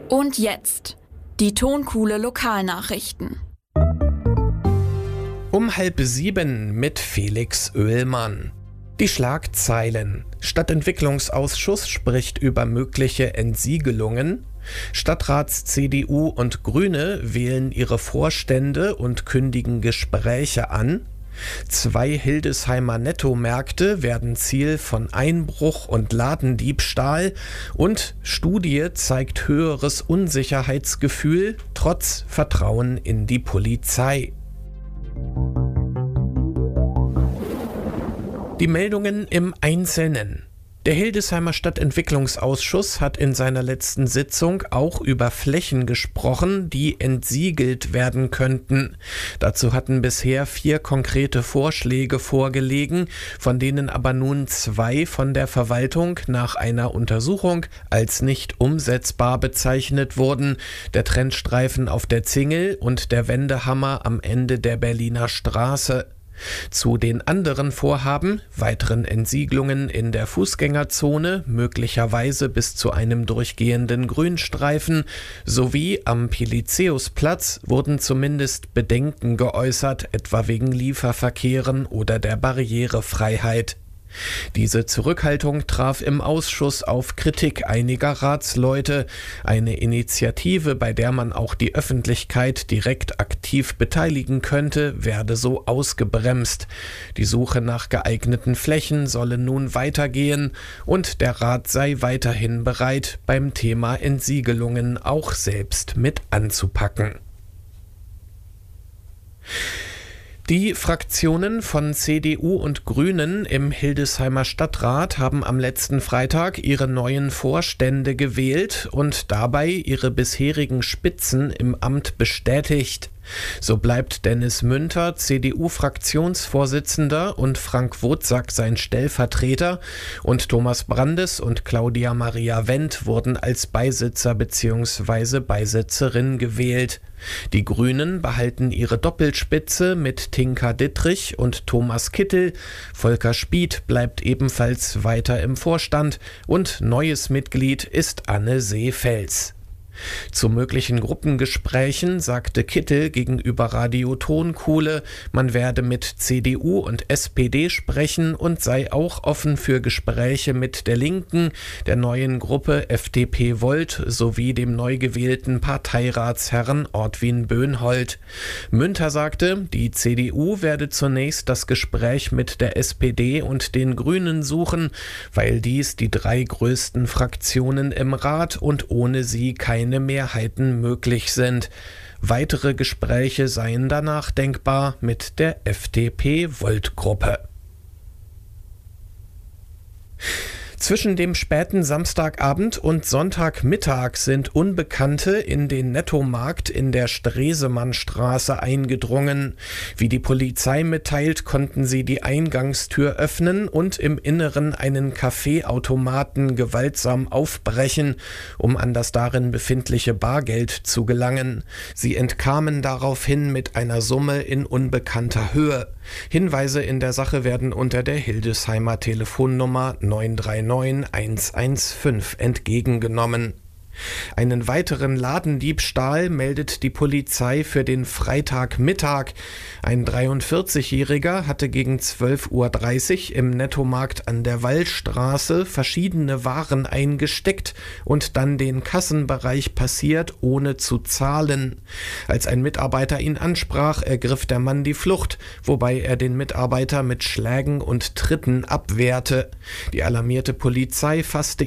Und jetzt die Tonkuhle Lokalnachrichten. Um 6:30 mit Felix Oehlmann. Die Schlagzeilen. Stadtentwicklungsausschuss spricht über mögliche Entsiegelungen. Stadtrats-CDU und Grüne wählen ihre Vorstände und kündigen Gespräche an. 2 Hildesheimer Nettomärkte werden Ziel von Einbruch und Ladendiebstahl. Und Studie zeigt höheres Unsicherheitsgefühl trotz Vertrauen in die Polizei. Die Meldungen im Einzelnen. Der Hildesheimer Stadtentwicklungsausschuss hat in seiner letzten Sitzung auch über Flächen gesprochen, die entsiegelt werden könnten. Dazu hatten bisher 4 konkrete Vorschläge vorgelegen, von denen aber nun 2 von der Verwaltung nach einer Untersuchung als nicht umsetzbar bezeichnet wurden: der Trennstreifen auf der Zingel und der Wendehammer am Ende der Berliner Straße. Zu den anderen Vorhaben, weiteren Entsiegelungen in der Fußgängerzone, möglicherweise bis zu einem durchgehenden Grünstreifen, sowie am Pelizaeusplatz wurden zumindest Bedenken geäußert, etwa wegen Lieferverkehren oder der Barrierefreiheit. Diese Zurückhaltung traf im Ausschuss auf Kritik einiger Ratsleute. Eine Initiative, bei der man auch die Öffentlichkeit direkt aktiv beteiligen könnte, werde so ausgebremst. Die Suche nach geeigneten Flächen solle nun weitergehen und der Rat sei weiterhin bereit, beim Thema Entsiegelungen auch selbst mit anzupacken. Die Fraktionen von CDU und Grünen im Hildesheimer Stadtrat haben am letzten Freitag ihre neuen Vorstände gewählt und dabei ihre bisherigen Spitzen im Amt bestätigt. So bleibt Dennis Münter CDU-Fraktionsvorsitzender und Frank Wozak sein Stellvertreter, und Thomas Brandes und Claudia Maria Wendt wurden als Beisitzer bzw. Beisitzerin gewählt. Die Grünen behalten ihre Doppelspitze mit Tinka Dittrich und Thomas Kittel. Volker Spieth bleibt ebenfalls weiter im Vorstand und neues Mitglied ist Anne Seefels. Zu möglichen Gruppengesprächen sagte Kittel gegenüber Radio Tonkuhle, man werde mit CDU und SPD sprechen und sei auch offen für Gespräche mit der Linken, der neuen Gruppe FDP Volt sowie dem neu gewählten Parteiratsherrn Ortwin Böhnhold. Münter sagte, die CDU werde zunächst das Gespräch mit der SPD und den Grünen suchen, weil dies die 3 größten Fraktionen im Rat und ohne sie keine Mehrheiten möglich sind. Weitere Gespräche seien danach denkbar mit der FDP-Volt-Gruppe. Zwischen dem späten Samstagabend und Sonntagmittag sind Unbekannte in den Nettomarkt in der Stresemannstraße eingedrungen. Wie die Polizei mitteilt, konnten sie die Eingangstür öffnen und im Inneren einen Kaffeeautomaten gewaltsam aufbrechen, um an das darin befindliche Bargeld zu gelangen. Sie entkamen daraufhin mit einer Summe in unbekannter Höhe. Hinweise in der Sache werden unter der Hildesheimer Telefonnummer 939-115 entgegengenommen. Einen weiteren Ladendiebstahl meldet die Polizei für den Freitagmittag. Ein 43-Jähriger hatte gegen 12:30 Uhr im Nettomarkt an der Wallstraße verschiedene Waren eingesteckt und dann den Kassenbereich passiert, ohne zu zahlen. Als ein Mitarbeiter ihn ansprach, ergriff der Mann die Flucht, wobei er den Mitarbeiter mit Schlägen und Tritten abwehrte. Die alarmierte Polizei fasste